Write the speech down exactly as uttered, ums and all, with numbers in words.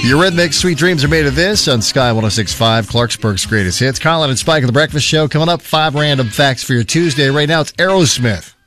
Eurythmics, Sweet Dreams Are Made of This on Sky one oh six point five, Clarksburg's greatest hits. Colin and Spike of The Breakfast Show coming up. Five random facts for your Tuesday. Right now, it's Aerosmith.